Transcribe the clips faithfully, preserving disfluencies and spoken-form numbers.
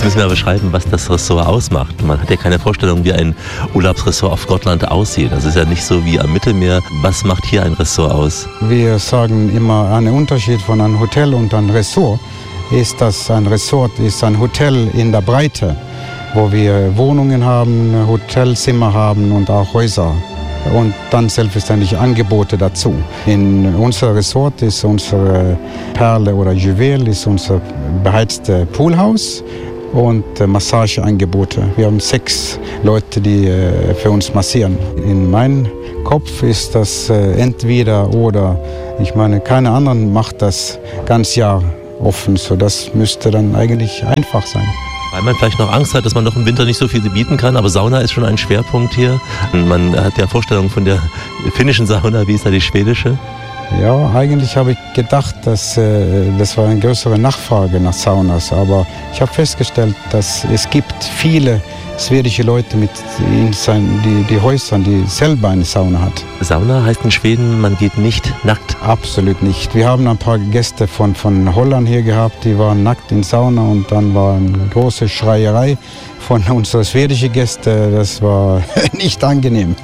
müssen wir beschreiben, was das Ressort ausmacht. Man hat ja keine Vorstellung, wie ein Urlaubsressort auf Gotland aussieht. Das ist ja nicht so wie am Mittelmeer. Was macht hier ein Ressort aus? Wir sagen immer, ein Unterschied von einem Hotel und einem Ressort ist, dass ein Ressort ist ein Hotel in der Breite, wo wir Wohnungen haben, Hotelzimmer haben und auch Häuser. Und dann selbstverständlich Angebote dazu. In unser Resort ist unsere Perle oder Juwel ist unser beheizte Poolhaus und Massageangebote. Wir haben sechs Leute, die für uns massieren. In meinem Kopf ist das entweder oder. Ich meine, keine anderen macht das ganz Jahr offen, so das müsste dann eigentlich einfach sein. Weil man vielleicht noch Angst hat, dass man noch im Winter nicht so viel bieten kann, aber Sauna ist schon ein Schwerpunkt hier. Man hat ja Vorstellungen von der finnischen Sauna, wie ist da die schwedische? Ja, eigentlich habe ich gedacht, dass äh, das war eine größere Nachfrage nach Saunas, aber ich habe festgestellt, dass es gibt viele schwedische Leute mit in sein, die, die Häusern, die selber eine Sauna hat. Sauna heißt in Schweden, man geht nicht nackt? Absolut nicht. Wir haben ein paar Gäste von, von Holland hier gehabt, die waren nackt in Sauna und dann war eine große Schreierei von unseren schwedischen Gästen. Das war nicht angenehm.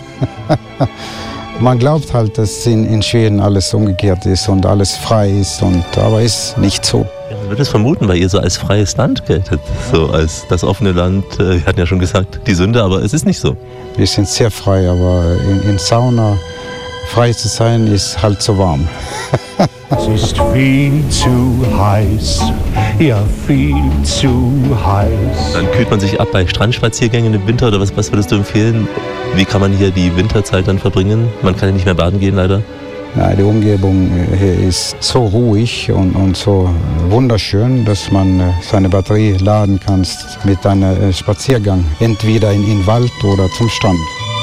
Man glaubt halt, dass in, in Schweden alles umgekehrt ist und alles frei ist, und, aber ist nicht so. Ja, man würde es vermuten, weil ihr so als freies Land geltet, so als das offene Land. Wir hatten ja schon gesagt, die Sünde, aber es ist nicht so. Wir sind sehr frei, aber in, in Sauna frei zu sein, ist halt so warm. Es ist viel zu heiß, ja viel zu heiß. Dann kühlt man sich ab bei Strandspaziergängen im Winter, oder was, was würdest du empfehlen? Wie kann man hier die Winterzeit dann verbringen? Man kann ja nicht mehr baden gehen, leider. Ja, die Umgebung hier ist so ruhig und, und so wunderschön, dass man seine Batterie laden kann mit einem Spaziergang, entweder in den Wald oder zum Strand.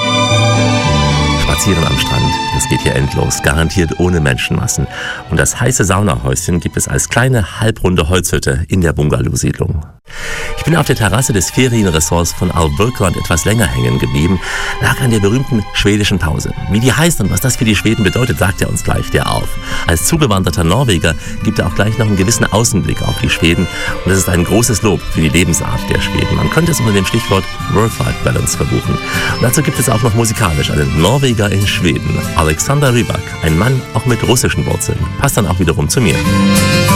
Spazieren am Strand, das geht hier endlos, garantiert ohne Menschenmassen. Und das heiße Saunahäuschen gibt es als kleine halbrunde Holzhütte in der Bungalow-Siedlung. Ich bin auf der Terrasse des Ferienressorts von Alvökland etwas länger hängen geblieben, lag an der berühmten schwedischen Pause. Wie die heißt und was das für die Schweden bedeutet, sagt er uns gleich, der Alf. Als zugewanderter Norweger gibt er auch gleich noch einen gewissen Außenblick auf die Schweden, und das ist ein großes Lob für die Lebensart der Schweden. Man könnte es unter dem Stichwort Work-Life-Balance verbuchen. Und dazu gibt es auch noch musikalisch einen Norweger in Schweden, Alexander Rybak, ein Mann auch mit russischen Wurzeln. Passt dann auch wiederum zu mir.